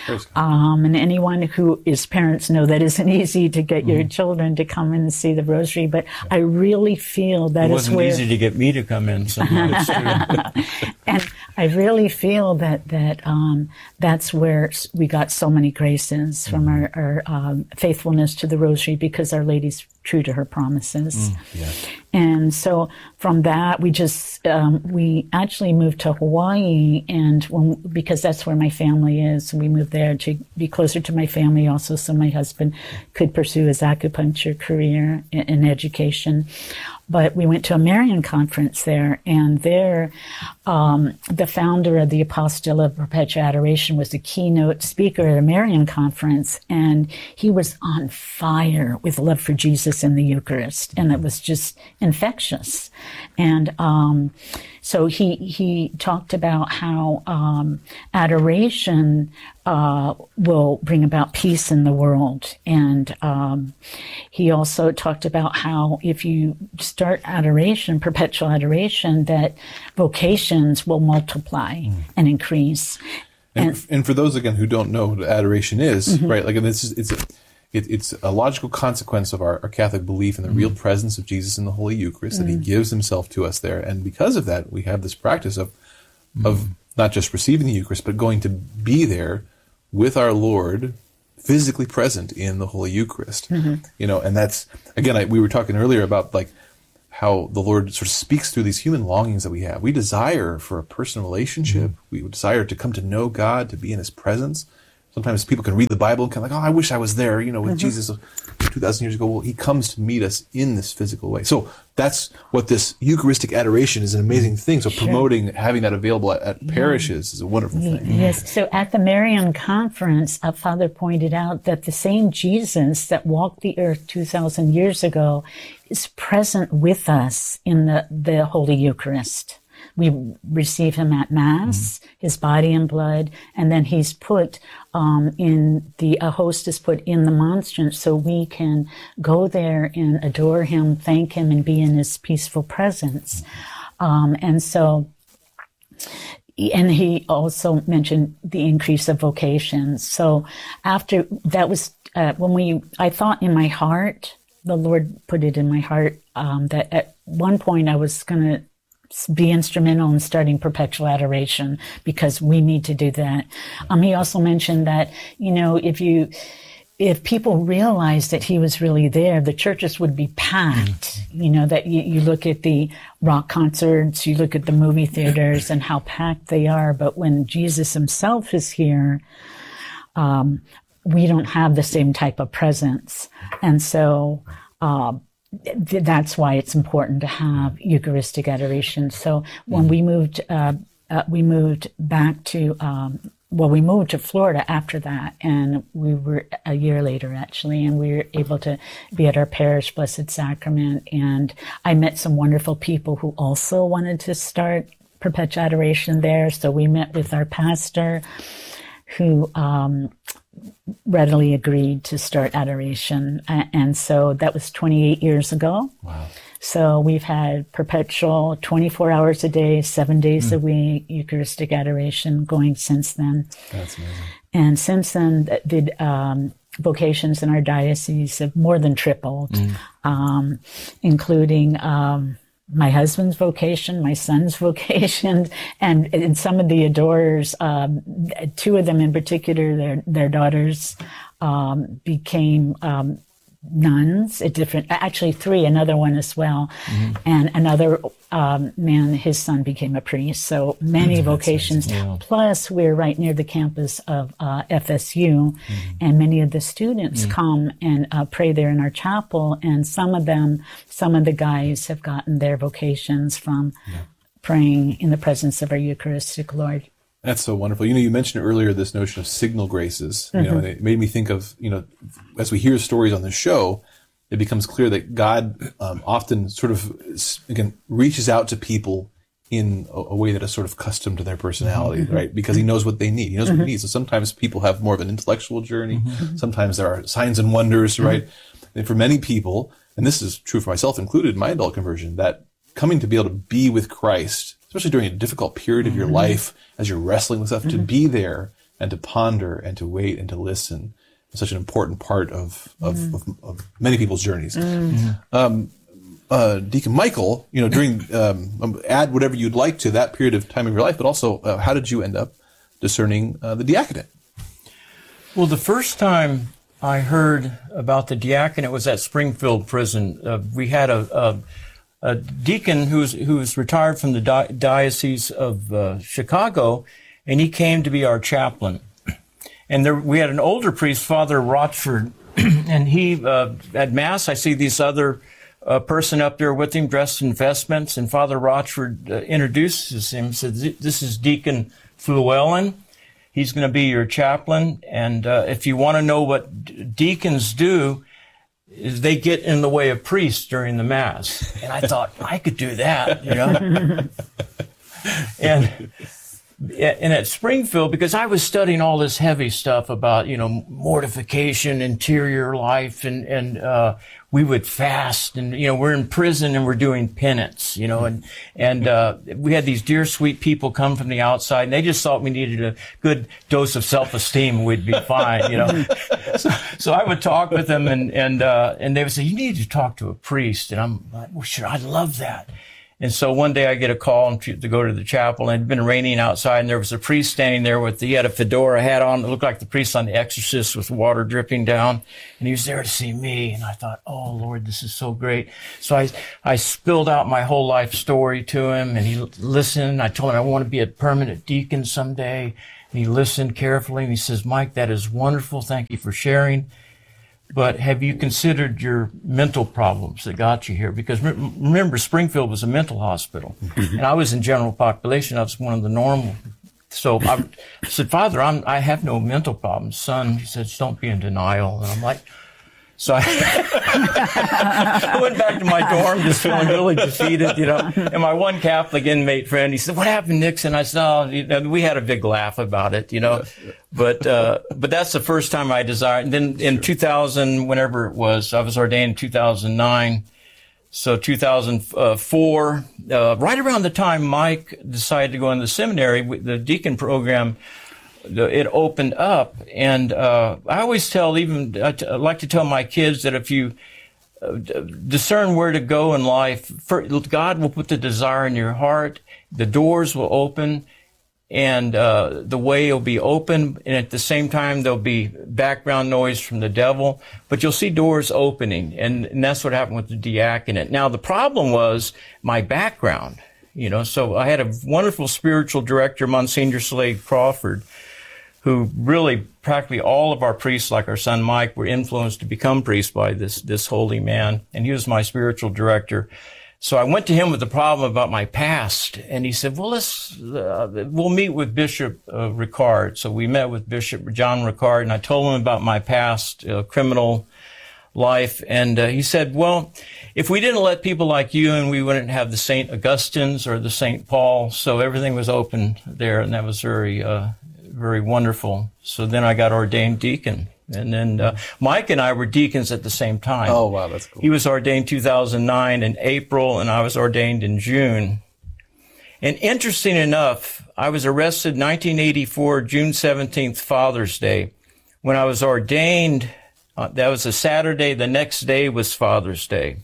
Um, and anyone who is parents know that isn't easy to get mm-hmm. your children to come in and see the rosary. But I really feel that it is wasn't where... easy to get me to come in sometimes too. And I really feel that that um, that's where we got so many graces from our, our um, faithfulness to the rosary, because Our Lady's true to her promises. Mm, yeah. And so from that, we just, um, we actually moved to Hawaii, and when, because that's where my family is, we moved there to be closer to my family also, so my husband could pursue his acupuncture career in, in education. But we went to a Marian conference there, and there, um, the founder of the Apostille of Perpetual Adoration was the keynote speaker at a Marian conference, and he was on fire with love for Jesus in the Eucharist, and it was just infectious. And um, so he he talked about how um, adoration uh, will bring about peace in the world, and um, he also talked about how if you start adoration, perpetual adoration, that vocations will multiply mm. and increase. And, And- and for those, again, who don't know what adoration is, right, like, and this is, it's a, it, it's a logical consequence of our, our Catholic belief in the real presence of Jesus in the Holy Eucharist, that he gives himself to us there. And because of that, we have this practice of, of not just receiving the Eucharist, but going to be there with our Lord, physically present in the Holy Eucharist. You know, and that's, again, I, we were talking earlier about, like, how the Lord sort of speaks through these human longings that we have. We desire for a personal relationship. We desire to come to know God, to be in his presence. Sometimes people can read the Bible and kind of like, oh, I wish I was there, you know, with Jesus two thousand years ago. Well, he comes to meet us in this physical way. So that's what this Eucharistic adoration is, an amazing thing. So promoting, having that available at, at parishes is a wonderful thing. Yes. So at the Marian Conference, a father pointed out that the same Jesus that walked the earth two thousand years ago is present with us in the, the Holy Eucharist. We receive him at Mass, mm-hmm. his body and blood, and then he's put um, in the, a host is put in the monstrance so we can go there and adore him, thank him, and be in his peaceful presence. Mm-hmm. Um, and so, and he also mentioned the increase of vocations. So after that was, uh, when we, I thought in my heart, the Lord put it in my heart um, that at one point I was going to be instrumental in starting perpetual adoration because we need to do that. Um, he also mentioned that, you know, if you, if people realized that he was really there, the churches would be packed. Mm-hmm. You know, that you, you look at the rock concerts, you look at the movie theaters and how packed they are. But when Jesus himself is here, um, we don't have the same type of presence. And so, uh, th- that's why it's important to have Eucharistic adoration. So when we moved, uh, uh, we moved back to, um, well, we moved to Florida after that, and we were a year later actually, and we were able to be at our parish Blessed Sacrament. And I met some wonderful people who also wanted to start perpetual adoration there. So we met with our pastor who, um, readily agreed to start adoration. And so that was twenty-eight years ago. Wow. So we've had perpetual twenty-four hours a day, seven days mm. a week, Eucharistic adoration going since then. That's amazing. And since then, the um, vocations in our diocese have more than tripled, mm. um, including um, my husband's vocation, my son's vocation, and, and some of the adorers, um, two of them in particular, their their daughters um, became um, nuns at different, actually three, another one as well, mm-hmm. and another um, man, his son became a priest. So many mm-hmm. vocations. Yeah. Plus, we're right near the campus of uh, F S U, mm-hmm. and many of the students mm-hmm. come and uh, pray there in our chapel. And some of them, some of the guys have gotten their vocations from yeah. praying in the presence of our Eucharistic Lord. That's so wonderful. You know, you mentioned earlier this notion of signal graces, you mm-hmm. know, and it made me think of, you know, as we hear stories on this show, it becomes clear that God um, often sort of, again, reaches out to people in a, a way that is sort of custom to their personality, mm-hmm. right? Because he knows what they need. He knows mm-hmm. what they need. So sometimes people have more of an intellectual journey. Mm-hmm. Sometimes there are signs and wonders, mm-hmm. right? And for many people, and this is true for myself included in my adult conversion, that coming to be able to be with Christ, especially during a difficult period of your mm-hmm. life, as you're wrestling with stuff, mm-hmm. to be there and to ponder and to wait and to listen is such an important part of of, mm-hmm. of, of many people's journeys. Mm-hmm. Um, uh, Deacon Michael, you know, during um, add whatever you'd like to that period of time of your life, but also uh, how did you end up discerning uh, the diaconate? Well, the first time I heard about the diaconate was at Springfield Prison. Uh, we had a, a a deacon who's who's retired from the di- Diocese of uh, Chicago, and he came to be our chaplain. And there, we had an older priest, Father Rochford, and he, uh, at Mass, I see this other uh, person up there with him dressed in vestments, and Father Rochford uh, introduces him, says, this is Deacon Fluellen. He's going to be your chaplain, and uh, if you want to know what d- deacons do, is they get in the way of priests during the Mass. And I thought, I could do that, you know. and and at Springfield, because I was studying all this heavy stuff about, you know, mortification, interior life, and, and, uh, we would fast, and, you know, we're in prison and we're doing penance, you know, and, and, uh, we had these dear, sweet people come from the outside, and they just thought we needed a good dose of self-esteem, we'd be fine, you know. so, so I would talk with them, and, and, uh, and they would say, you need to talk to a priest. And I'm like, well, sure, I'd love that. And so one day I get a call to, to go to the chapel, and it had been raining outside, and there was a priest standing there with, he had a fedora hat on. It looked like the priest on The Exorcist with water dripping down. And he was there to see me. And I thought, oh, Lord, this is so great. So I, I spilled out my whole life story to him, and he listened. I told him I want to be a permanent deacon someday. And he listened carefully, and he says, Mike, that is wonderful. Thank you for sharing. But have you considered your mental problems that got you here? Because re- remember, Springfield was a mental hospital, and I was in general population. I was one of the normal. So I said, Father, I'm, I have no mental problems. Son, he says, don't be in denial. And I'm like, so I, I went back to my dorm just feeling really defeated, you know. And my one Catholic inmate friend, he said, what happened, Nixon? I said, oh, you know, we had a big laugh about it, you know. But, uh, but that's the first time I desired. And then in two thousand, whenever it was, I was ordained in two thousand nine. So two thousand four, uh, right around the time Mike decided to go in the seminary, the deacon program, it opened up. And uh, I always tell, even I, t- I like to tell my kids that if you uh, discern where to go in life, for, God will put the desire in your heart, the doors will open, and uh, the way will be open, and at the same time there'll be background noise from the devil, but you'll see doors opening, and, and that's what happened with the diaconate. Now the problem was my background, you know, so I had a wonderful spiritual director, Monsignor Slade Crawford, who really practically all of our priests, like our son Mike, were influenced to become priests by this this holy man, and he was my spiritual director. So I went to him with the problem about my past, and he said, well, let's, uh, we'll meet with Bishop uh, Ricard. So we met with Bishop John Ricard, and I told him about my past uh, criminal life. And uh, he said, well, if we didn't let people like you in, we wouldn't have the Saint Augustines or the Saint Paul. So everything was open there, and that was very, uh, very wonderful. So then I got ordained deacon. And then uh, Mike and I were deacons at the same time. Oh, wow, that's cool. He was ordained two thousand nine in April, and I was ordained in June. And interesting enough, I was arrested nineteen eighty-four, June seventeenth, Father's Day. When I was ordained, uh, that was a Saturday. The next day was Father's Day.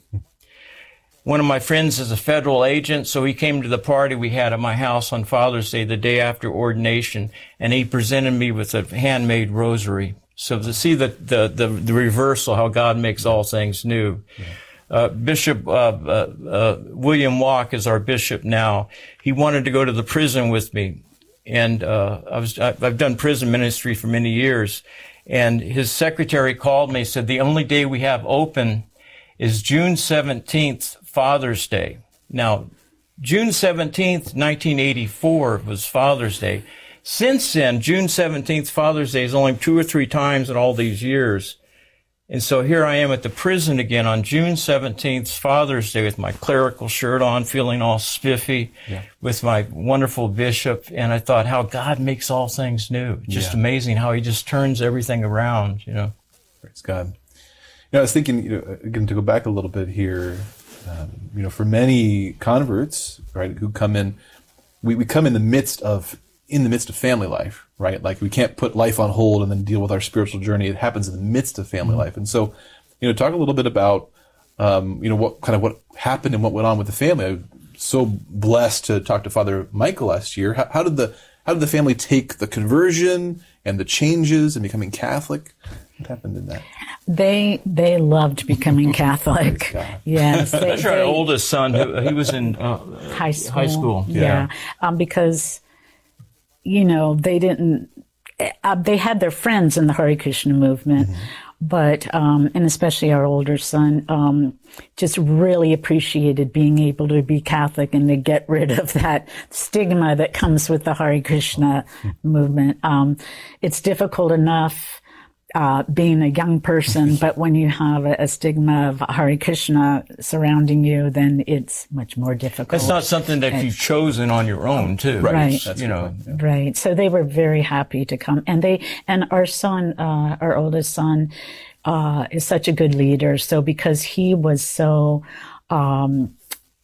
One of my friends is a federal agent, so he came to the party we had at my house on Father's Day, the day after ordination, and he presented me with a handmade rosary. So to see the, the, the, the reversal, how God makes all things new. Yeah. Uh, Bishop, uh, uh, uh, William Walk is our bishop now. He wanted to go to the prison with me. And, uh, I was, I've done prison ministry for many years. And his secretary called me and said, the only day we have open is June seventeenth, Father's Day. Now, June seventeenth, nineteen eighty-four was Father's Day. Since then, June seventeenth, Father's Day, is only two or three times in all these years. And so here I am at the prison again on June seventeenth, Father's Day, with my clerical shirt on, feeling all spiffy, yeah. with my wonderful bishop. And I thought how God makes all things new. Just yeah. amazing how he just turns everything around, you know. Praise God. You know, I was thinking, you know, again, to go back a little bit here, um, you know, for many converts, right, who come in, we, we come in the midst of in the midst of family life, right? Like we can't put life on hold and then deal with our spiritual journey. It happens in the midst of family mm-hmm. life. And so, you know, talk a little bit about, um, you know, what kind of what happened and what went on with the family. I'm so blessed to talk to Father Michael last year. How, how did the, how did the family take the conversion and the changes and becoming Catholic? What happened in that? They they loved becoming Catholic. Yes, they, that's our oldest son. Who, he was in uh, high school. High school, yeah, yeah. Um, because you know they didn't. Uh, they had their friends in the Hare Krishna movement, mm-hmm. but um, and especially our older son um, just really appreciated being able to be Catholic and to get rid of that stigma that comes with the Hare Krishna mm-hmm. movement. Um, it's difficult enough. uh, being a young person, but when you have a, a stigma of Hare Krishna surrounding you, then it's much more difficult. That's not something that And- you've chosen on your own, too. Right. Right. It's, you know, Right. So they were very happy to come. And they, and our son, uh, our oldest son, uh, is such a good leader. So because he was so, um,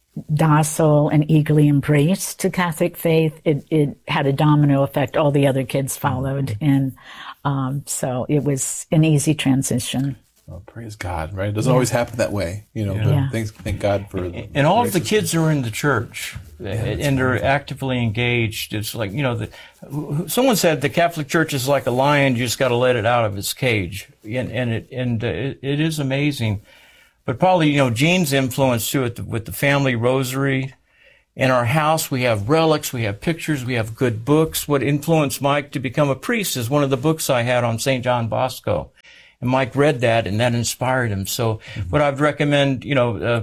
docile and eagerly embraced the Catholic faith, it, it had a domino effect. All the other kids followed. And, um, so it was an easy transition. Oh, praise God, right? It doesn't always happen that way, you know. Yeah. But thanks, thank God for. The, and all of the grace kids are in the church, and they're actively engaged. It's like, you know, the, someone said the Catholic Church is like a lion; you just got to let it out of its cage, and and it and uh, it, it is amazing. But probably, you know, Jean's influence too with the, with the family rosary. In our house, we have relics, we have pictures, we have good books. What influenced Mike to become a priest is one of the books I had on Saint John Bosco. And Mike read that, and that inspired him. So mm-hmm. what I'd recommend, you know, uh,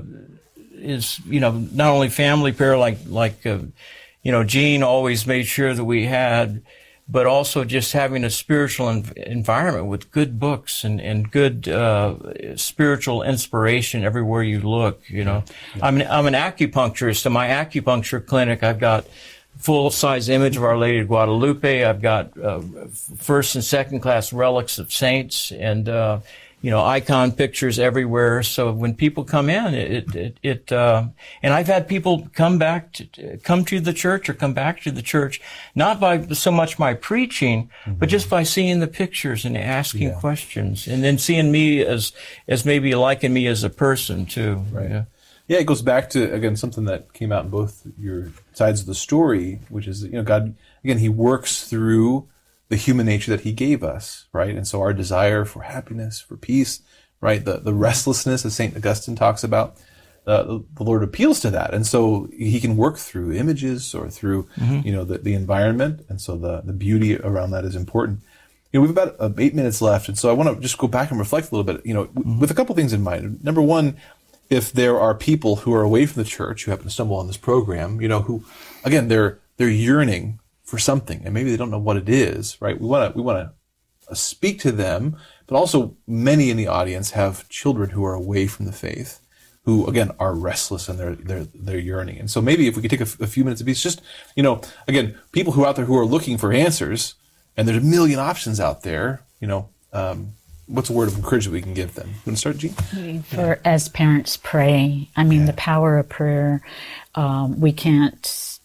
is, you know, not only family prayer like, like, uh, you know, Jean always made sure that we had, but also just having a spiritual env- environment with good books and, and good, uh, spiritual inspiration everywhere you look, you know. Yeah. I'm an, I'm an acupuncturist. In my acupuncture clinic, I've got full-size image of Our Lady of Guadalupe. I've got uh, first and second class relics of saints, and uh, you know, icon pictures everywhere. So when people come in, it it, it uh, and I've had people come back to come to the church or come back to the church, not by so much my preaching, mm-hmm. but just by seeing the pictures and asking yeah. questions, and then seeing me as as maybe liking me as a person too. Right. Yeah. Yeah, it goes back to, again, something that came out in both your sides of the story, which is, you know, God, again, he works through the human nature that he gave us, right? And so our desire for happiness, for peace, right? The the restlessness, as Saint Augustine talks about, uh, the Lord appeals to that. And so he can work through images or through, mm-hmm. you know, the, the environment. And so the, the beauty around that is important. You know, we've about uh, eight minutes left. And so I want to just go back and reflect a little bit, you know, w- mm-hmm. with a couple things in mind. Number one, if there are people who are away from the church who happen to stumble on this program, you know, who, again, they're they're yearning for something, and maybe they don't know what it is, right? We want to we want to speak to them, but also many in the audience have children who are away from the faith, who again are restless and they're they're they're yearning. And so maybe if we could take a, a few minutes of each, just, you know, again, people who are out there who are looking for answers, and there's a million options out there, you know. Um, What's a word of encouragement we can give them? You want to start, Jean? For as parents pray, I mean, yeah. the power of prayer, um, we can't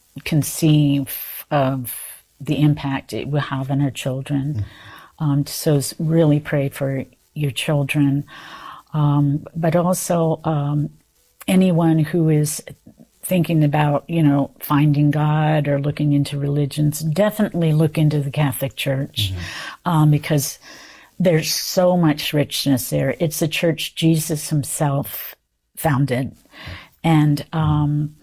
conceive of the impact it will have on our children. Mm. Um, so really pray for your children. Um, but also um, anyone who is thinking about, you know, finding God or looking into religions, definitely look into the Catholic Church, mm-hmm. um, because there's so much richness there. It's a church Jesus himself founded. And um,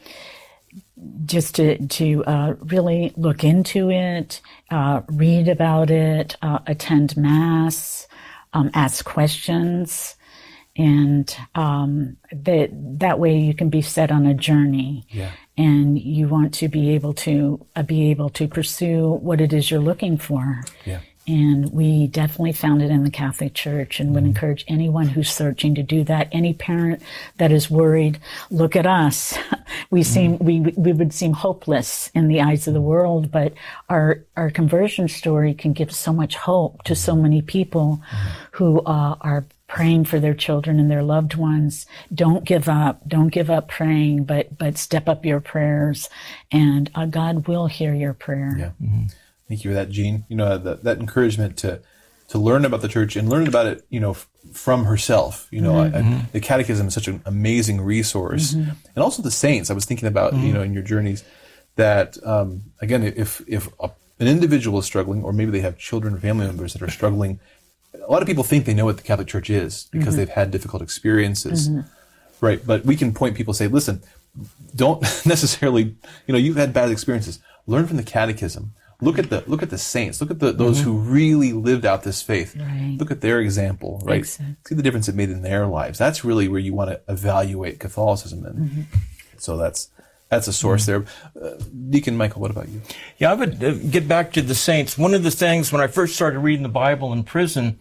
just to, to uh, really look into it, uh, read about it, uh, attend Mass, um, ask questions. And um, that, that way you can be set on a journey. Yeah. And you want to be able to uh, be able to pursue what it is you're looking for. Yeah. And we definitely found it in the Catholic Church, and would mm-hmm. encourage anyone who's searching to do that. Any parent that is worried, look at us. we mm-hmm. seem we we would seem hopeless in the eyes of the world, but our our conversion story can give so much hope to so many people mm-hmm. who uh, are praying for their children and their loved ones. Don't give up. Don't give up praying, but but step up your prayers, and uh, God will hear your prayer. Yeah. Mm-hmm. Thank you for that, Jean. You know, that, that encouragement to to learn about the church and learn about it, you know, f- from herself. You know, mm-hmm. I, I, the Catechism is such an amazing resource, mm-hmm. and also the saints. I was thinking about, mm-hmm. you know, in your journeys, that um, again, if if a, an individual is struggling, or maybe they have children or family members that are struggling, a lot of people think they know what the Catholic Church is because mm-hmm. they've had difficult experiences, mm-hmm. right? But we can point people, say, listen, don't necessarily, you know, you've had bad experiences. Learn from the Catechism. Look at the look at the saints. Look at the those mm-hmm. who really lived out this faith. Right. Look at their example, right? Exactly. See the difference it made in their lives. That's really where you want to evaluate Catholicism. And mm-hmm. so that's that's a source mm-hmm. there. Uh, Deacon Michael, what about you? Yeah, I would uh, get back to the saints. One of the things when I first started reading the Bible in prison,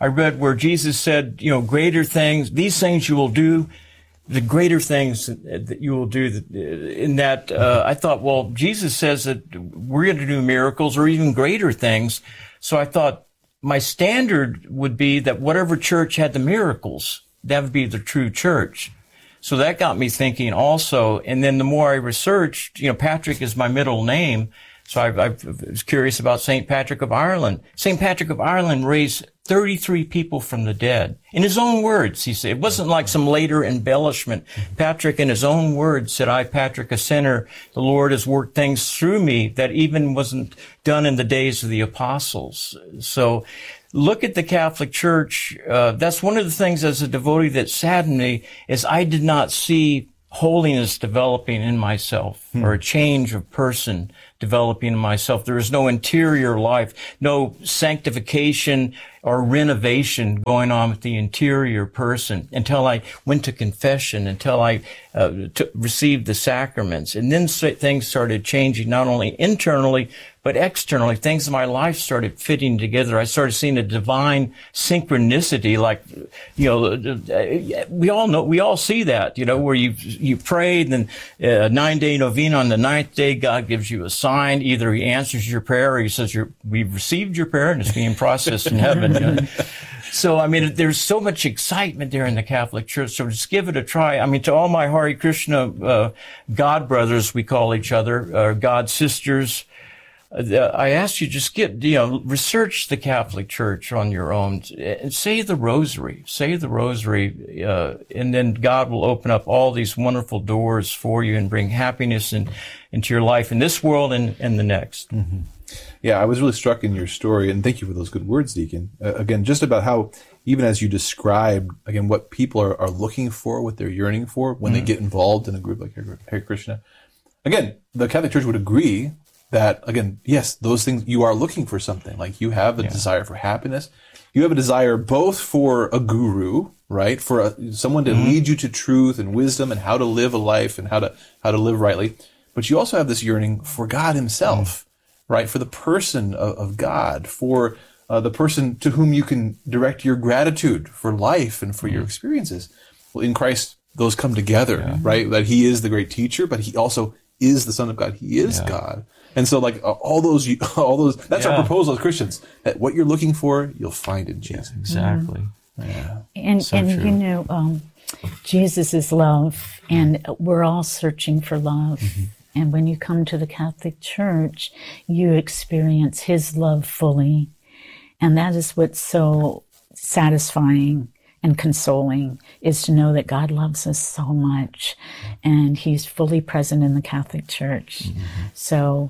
I read where Jesus said, you know, greater things, these things you will do, the greater things that you will do. In that, uh, I thought, well, Jesus says that we're going to do miracles or even greater things. So I thought my standard would be that whatever church had the miracles, that would be the true church. So that got me thinking also. And then the more I researched, you know, Patrick is my middle name. So I, I was curious about Saint Patrick of Ireland. Saint Patrick of Ireland raised thirty-three people from the dead. In his own words, he said, it wasn't like some later embellishment. Patrick, in his own words, said, I, Patrick, a sinner, the Lord has worked things through me that even wasn't done in the days of the apostles. So look at the Catholic Church. Uh, that's one of the things as a devotee that saddened me is I did not see holiness developing in myself hmm. or a change of person developing in myself. There is no interior life, no sanctification or renovation going on with the interior person until I went to confession, until I uh, t- received the sacraments. And then things started changing, not only internally, but externally. Things in my life started fitting together. I started seeing a divine synchronicity, like, you know, we all know, we all see that, you know, where you you prayed and a nine-day novena on the ninth day, God gives you a sign. Either he answers your prayer or he says, You're, we've received your prayer and it's being processed in heaven. You know? So, I mean, there's so much excitement there in the Catholic Church. So just give it a try. I mean, to all my Hare Krishna uh, God brothers, we call each other, uh, God sisters, uh, I ask you just get, you know, research the Catholic Church on your own and say the rosary, say the rosary, uh, and then God will open up all these wonderful doors for you and bring happiness in, into your life in this world and, and the next. Mm-hmm. Yeah, I was really struck in your story, and thank you for those good words, Deacon. Uh, again, just about how, even as you described, again, what people are, are looking for, what they're yearning for when mm. they get involved in a group like Hare Krishna. Again, the Catholic Church would agree that, again, yes, those things, you are looking for something. Like you have a yeah. desire for happiness. You have a desire both for a guru, right? For a, someone to mm-hmm. lead you to truth and wisdom and how to live a life and how to, how to live rightly. But you also have this yearning for God himself. Mm. Right, for the person of, of God, for uh, the person to whom you can direct your gratitude for life and for mm. your experiences. Well, in Christ, those come together, yeah. right? That he is the great teacher, but he also is the Son of God. He is yeah. God. And so, like, uh, all those, all those, that's yeah. our proposal as Christians, that what you're looking for, you'll find in Jesus. Yeah, exactly. Mm. Yeah. And, so and you know, um, Jesus is love, and we're all searching for love. Mm-hmm. And when you come to the Catholic Church, you experience his love fully. And that is what's so satisfying and consoling, is to know that God loves us so much and he's fully present in the Catholic Church. Mm-hmm. So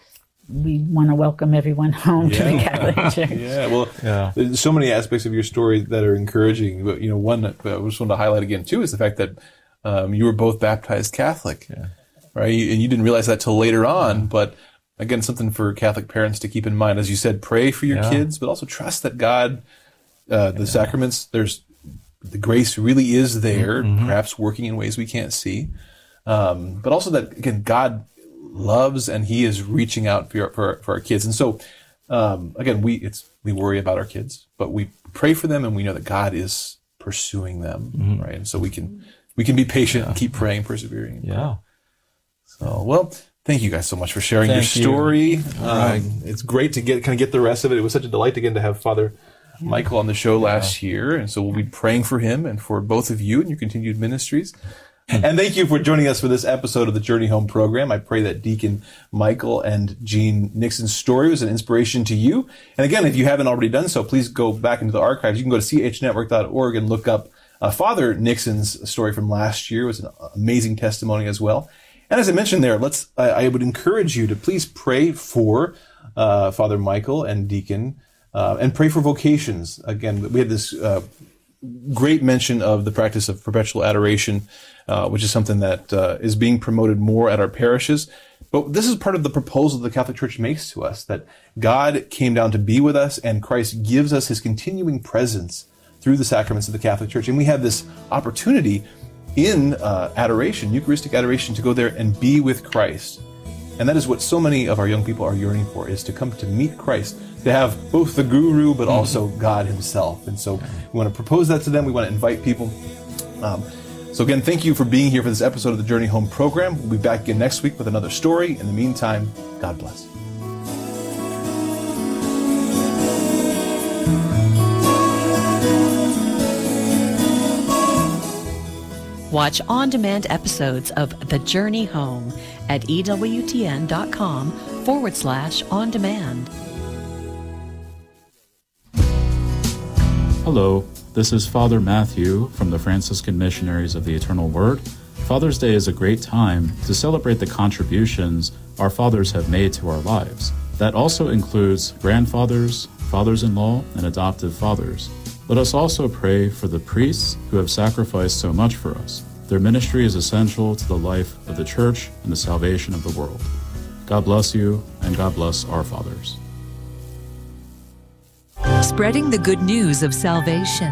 we want to welcome everyone home yeah. to the Catholic Church. Yeah, well, yeah. there's so many aspects of your story that are encouraging. But, you know, one that I just want to highlight again, too, is the fact that um, you were both baptized Catholic. Yeah. Right, and you didn't realize that till later on. But again, something for Catholic parents to keep in mind, as you said, pray for your yeah. kids, but also trust that God, uh, the yeah. sacraments, there's the grace really is there, mm-hmm. perhaps working in ways we can't see, um, but also that again, God loves and He is reaching out for your, for, for our kids. And so, um, again, we it's we worry about our kids, but we pray for them, and we know that God is pursuing them, mm-hmm. right? And so we can we can be patient yeah. and keep praying, persevering. Yeah. So, well, thank you guys so much for sharing thank your story. You. Um, right. It's great to get kind of get the rest of it. It was such a delight again to have Father yeah. Michael on the show yeah. last year, and so we'll be praying for him and for both of you and your continued ministries. And thank you for joining us for this episode of the Journey Home program. I pray that Deacon Michael and Jean Nixon's story was an inspiration to you. And again, if you haven't already done so, please go back into the archives. You can go to c h network dot org and look up uh, Father Nixon's story from last year. It was an amazing testimony as well. And as I mentioned there, let's, I, I would encourage you to please pray for, uh, Father Michael and Deacon, uh, and pray for vocations. Again, we had this, uh, great mention of the practice of perpetual adoration, uh, which is something that, uh, is being promoted more at our parishes. But this is part of the proposal the Catholic Church makes to us, that God came down to be with us, and Christ gives us his continuing presence through the sacraments of the Catholic Church. And we have this opportunity in uh, adoration, Eucharistic adoration, to go there and be with Christ. And that is what so many of our young people are yearning for, is to come to meet Christ, to have both the guru, but also God himself. And so we want to propose that to them. We want to invite people. Um, so again, thank you for being here for this episode of the Journey Home program. We'll be back again next week with another story. In the meantime, God bless. Watch on-demand episodes of The Journey Home at ewtn.com forward slash on demand. Hello, this is Father Matthew from the Franciscan Missionaries of the Eternal Word. Father's Day is a great time to celebrate the contributions our fathers have made to our lives. That also includes grandfathers, fathers-in-law, and adoptive fathers. Let us also pray for the priests who have sacrificed so much for us. Their ministry is essential to the life of the Church and the salvation of the world. God bless you, and God bless our fathers. Spreading the good news of salvation.